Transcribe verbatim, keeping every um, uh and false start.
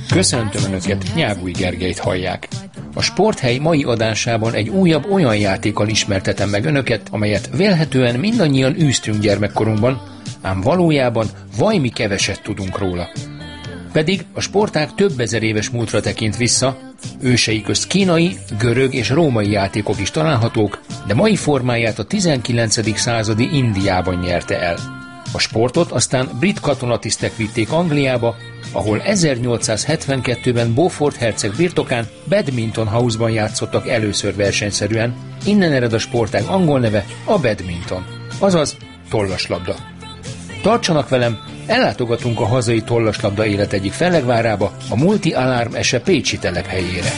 Köszöntöm Önöket, Nyágúj Gergelyt hallják. A Sporthely mai adásában egy újabb olyan játékkal ismertetem meg Önöket, amelyet vélhetően mindannyian űztünk gyermekkorunkban, ám valójában vajmi keveset tudunk róla. Pedig a sportág több ezer éves múltra tekint vissza, ősei közt kínai, görög és római játékok is találhatók, de mai formáját a tizenkilencedik századi Indiában nyerte el. A sportot aztán brit katonatisztek vitték Angliába, ahol ezernyolcszázhetvenkettőben Beaufort herceg birtokán Badminton House-ban játszottak először versenyszerűen, innen ered a sportág angol neve a badminton, azaz tollaslabda. Tartsanak velem, ellátogatunk a hazai tollaslabda élet egyik fellegvárába, a Multi Alarm ese pécsi telephelyére.